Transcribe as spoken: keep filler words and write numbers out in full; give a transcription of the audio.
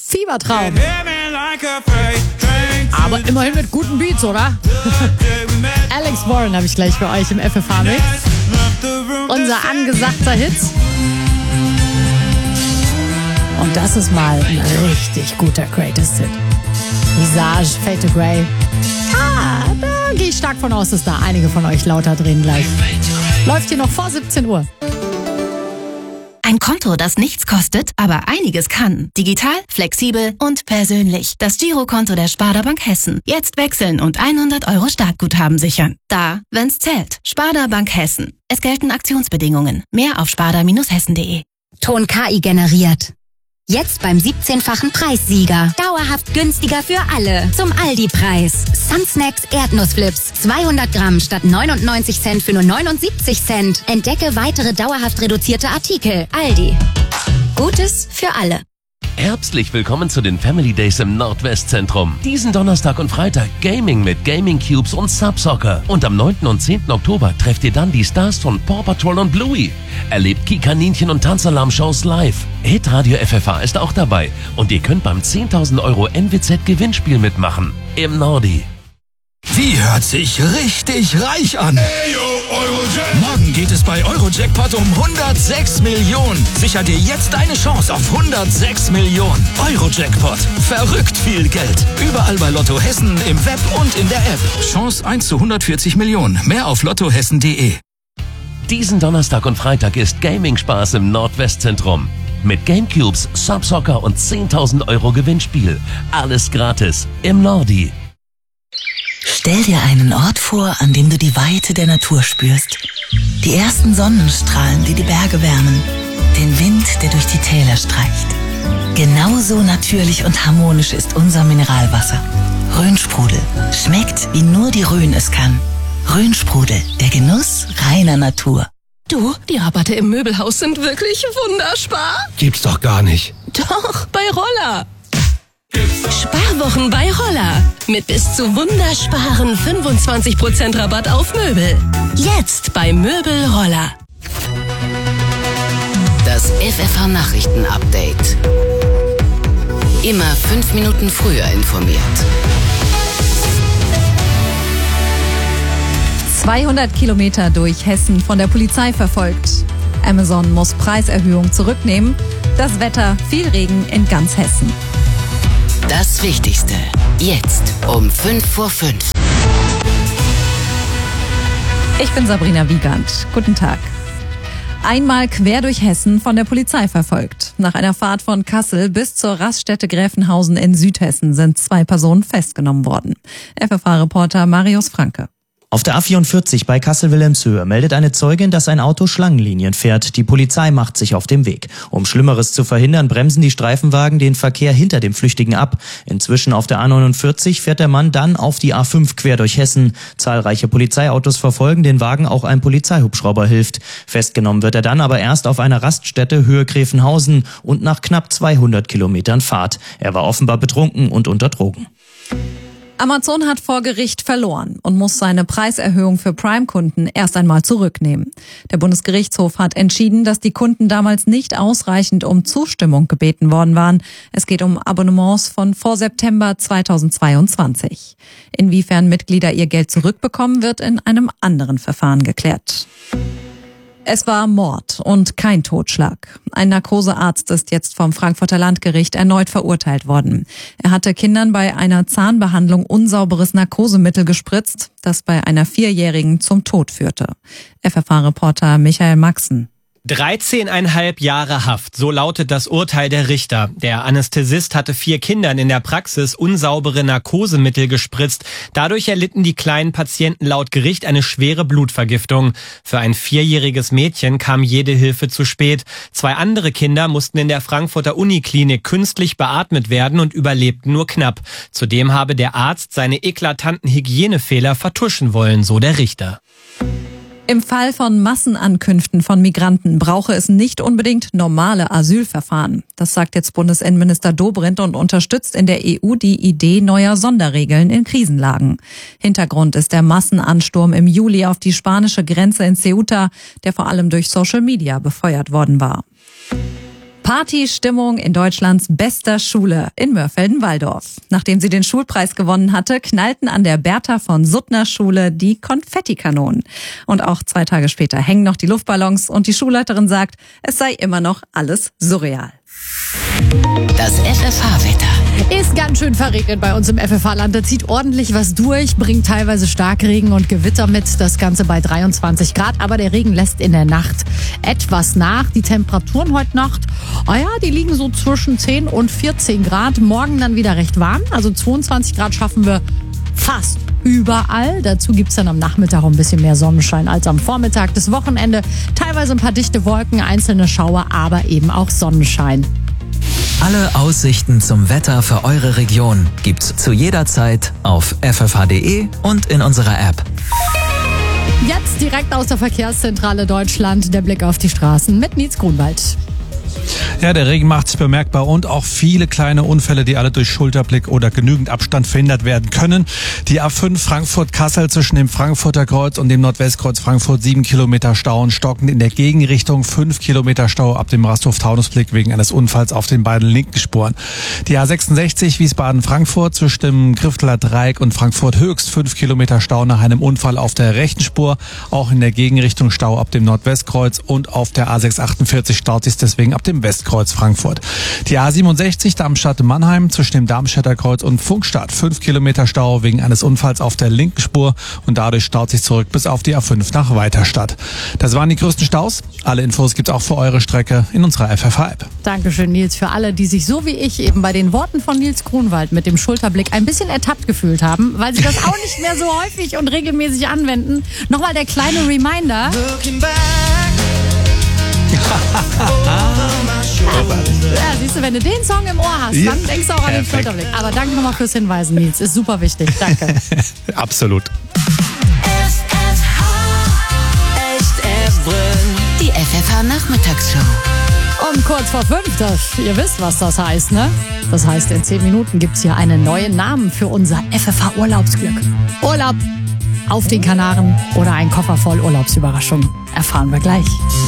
Fiebertraum. Aber immerhin mit guten Beats, oder? Alex Warren habe ich gleich für euch im F F H-Mix. Unser angesagter Hit. Und das ist mal ein richtig guter Greatest Hit. Visage, Fade to Grey. Ah, da gehe ich stark von aus, dass da einige von euch lauter drehen gleich. Läuft hier noch vor siebzehn Uhr. Ein Konto, das nichts kostet, aber einiges kann. Digital, flexibel und persönlich. Das Girokonto der Sparda Bank Hessen. Jetzt wechseln und hundert Euro Startguthaben sichern. Da, wenn's zählt. Sparda Bank Hessen. Es gelten Aktionsbedingungen. Mehr auf sparda Bindestrich hessen punkt de. Ton K I generiert. Jetzt beim siebzehnfachen Preissieger. Dauerhaft günstiger für alle. Zum Aldi-Preis. Sunsnacks Erdnussflips. zweihundert Gramm statt neunundneunzig Cent für nur neunundsiebzig Cent. Entdecke weitere dauerhaft reduzierte Artikel. Aldi. Gutes für alle. Herzlich willkommen zu den Family Days im Nordwestzentrum. Diesen Donnerstag und Freitag Gaming mit Gaming Cubes und Subsoccer. Und am neunten und zehnten Oktober trefft ihr dann die Stars von Paw Patrol und Bluey. Erlebt Kikaninchen und Tanzalarm-Shows live. Hitradio F F H ist auch dabei. Und ihr könnt beim zehntausend Euro N W Z-Gewinnspiel mitmachen. Im Nordi. Die hört sich richtig reich an. Hey, yo, Eurojackpot. Morgen geht es bei Eurojackpot um hundertsechs Millionen. Sicher dir jetzt deine Chance auf hundertsechs Millionen. Eurojackpot. Verrückt viel Geld. Überall bei Lotto Hessen, im Web und in der App. Chance eins zu hundertvierzig Millionen. Mehr auf lottohessen punkt de. Diesen Donnerstag und Freitag ist Gaming-Spaß im Nordwestzentrum. Mit Gamecubes, Subsoccer und zehntausend Euro Gewinnspiel. Alles gratis. Im Nordi. Stell dir einen Ort vor, an dem du die Weite der Natur spürst. Die ersten Sonnenstrahlen, die die Berge wärmen. Den Wind, der durch die Täler streicht. Genauso natürlich und harmonisch ist unser Mineralwasser. Rhönsprudel. Schmeckt, wie nur die Rhön es kann. Rhönsprudel, der Genuss reiner Natur. Du, die Rabatte im Möbelhaus sind wirklich wunderspar. Gibt's doch gar nicht. Doch, bei Roller. Sparwochen bei Roller. Mit bis zu wundersparen fünfundzwanzig Prozent Rabatt auf Möbel. Jetzt bei Möbel Roller. Das F F H-Nachrichten-Update. Immer fünf Minuten früher informiert. zweihundert Kilometer durch Hessen von der Polizei verfolgt. Amazon muss Preiserhöhung zurücknehmen. Das Wetter, viel Regen in ganz Hessen. Das Wichtigste. Jetzt um fünf vor fünf. Ich bin Sabrina Wiegand. Guten Tag. Einmal quer durch Hessen von der Polizei verfolgt. Nach einer Fahrt von Kassel bis zur Raststätte Gräfenhausen in Südhessen sind zwei Personen festgenommen worden. F F H-Reporter Marius Franke. Auf der A vierundvierzig bei Kassel-Wilhelmshöhe meldet eine Zeugin, dass ein Auto Schlangenlinien fährt. Die Polizei macht sich auf den Weg. Um Schlimmeres zu verhindern, bremsen die Streifenwagen den Verkehr hinter dem Flüchtigen ab. Inzwischen auf der A neunundvierzig fährt der Mann dann auf die A fünf quer durch Hessen. Zahlreiche Polizeiautos verfolgen den Wagen, auch ein Polizeihubschrauber hilft. Festgenommen wird er dann aber erst auf einer Raststätte Höhe Gräfenhausen und nach knapp zweihundert Kilometern Fahrt. Er war offenbar betrunken und unter Drogen. Amazon hat vor Gericht verloren und muss seine Preiserhöhung für Prime-Kunden erst einmal zurücknehmen. Der Bundesgerichtshof hat entschieden, dass die Kunden damals nicht ausreichend um Zustimmung gebeten worden waren. Es geht um Abonnements von vor September zweitausendzweiundzwanzig. Inwiefern Mitglieder ihr Geld zurückbekommen, wird in einem anderen Verfahren geklärt. Es war Mord und kein Totschlag. Ein Narkosearzt ist jetzt vom Frankfurter Landgericht erneut verurteilt worden. Er hatte Kindern bei einer Zahnbehandlung unsauberes Narkosemittel gespritzt, das bei einer Vierjährigen zum Tod führte. F F H-Reporter Michael Maxen. dreizehneinhalb Jahre Haft, so lautet das Urteil der Richter. Der Anästhesist hatte vier Kindern in der Praxis unsaubere Narkosemittel gespritzt. Dadurch erlitten die kleinen Patienten laut Gericht eine schwere Blutvergiftung. Für ein vierjähriges Mädchen kam jede Hilfe zu spät. Zwei andere Kinder mussten in der Frankfurter Uniklinik künstlich beatmet werden und überlebten nur knapp. Zudem habe der Arzt seine eklatanten Hygienefehler vertuschen wollen, so der Richter. Im Fall von Massenankünften von Migranten brauche es nicht unbedingt normale Asylverfahren. Das sagt jetzt Bundesinnenminister Dobrindt und unterstützt in der E U die Idee neuer Sonderregeln in Krisenlagen. Hintergrund ist der Massenansturm im Juli auf die spanische Grenze in Ceuta, der vor allem durch Social Media befeuert worden war. Partystimmung in Deutschlands bester Schule in Mörfelden-Walldorf. Nachdem sie den Schulpreis gewonnen hatte, knallten an der Bertha von Suttner Schule die Konfettikanonen. Und auch zwei Tage später hängen noch die Luftballons und die Schulleiterin sagt, es sei immer noch alles surreal. Das F F H-Wetter. Ist ganz schön verregnet bei uns im F F H-Land. Da zieht ordentlich was durch, bringt teilweise Starkregen und Gewitter mit. Das Ganze bei dreiundzwanzig Grad. Aber der Regen lässt in der Nacht etwas nach. Die Temperaturen heute Nacht, oh ja, die liegen so zwischen zehn und vierzehn Grad. Morgen dann wieder recht warm. Also zweiundzwanzig Grad schaffen wir fast überall. Dazu gibt's dann am Nachmittag auch ein bisschen mehr Sonnenschein als am Vormittag. Das Wochenende teilweise ein paar dichte Wolken, einzelne Schauer, aber eben auch Sonnenschein. Alle Aussichten zum Wetter für eure Region gibt's zu jeder Zeit auf f f h punkt d e und in unserer App. Jetzt direkt aus der Verkehrszentrale Deutschland der Blick auf die Straßen mit Nils Grunwald. Ja, der Regen macht sich bemerkbar und auch viele kleine Unfälle, die alle durch Schulterblick oder genügend Abstand verhindert werden können. Die A fünf Frankfurt-Kassel zwischen dem Frankfurter Kreuz und dem Nordwestkreuz Frankfurt, sieben Kilometer Stau und stockend in der Gegenrichtung, fünf Kilometer Stau ab dem Rasthof-Taunusblick wegen eines Unfalls auf den beiden linken Spuren. Die A sechsundsechzig Wiesbaden-Frankfurt zwischen dem Grifteler Dreieck und Frankfurt Höchst, fünf Kilometer Stau nach einem Unfall auf der rechten Spur, auch in der Gegenrichtung Stau ab dem Nordwestkreuz und auf der A sechshundertachtundvierzig staut sich deswegen ab dem Westkreuz Frankfurt. Die A siebenundsechzig Darmstadt-Mannheim zwischen dem Darmstädter Kreuz und Funkstadt. Fünf Kilometer Stau wegen eines Unfalls auf der linken Spur und dadurch staut sich zurück bis auf die A fünf nach Weiterstadt. Das waren die größten Staus. Alle Infos gibt's auch für eure Strecke in unserer F F H-App. Dankeschön, Nils. Für alle, die sich so wie ich eben bei den Worten von Nils Grunwald mit dem Schulterblick ein bisschen ertappt gefühlt haben, weil sie das auch nicht mehr so häufig und regelmäßig anwenden. Nochmal der kleine Reminder. Ja, siehst du, wenn du den Song im Ohr hast, Ja, dann denkst du auch an den perfekt. Schulterblick. Aber danke nochmal fürs Hinweisen, Nils. Ist super wichtig. Danke. Absolut. Die F F H-Nachmittagsshow. Um kurz vor fünf, das, ihr wisst, was das heißt, ne? Das heißt, in zehn Minuten gibt's hier einen neuen Namen für unser F F H-Urlaubsglück. Urlaub auf den Kanaren oder ein Koffer voll Urlaubsüberraschungen. Erfahren wir gleich.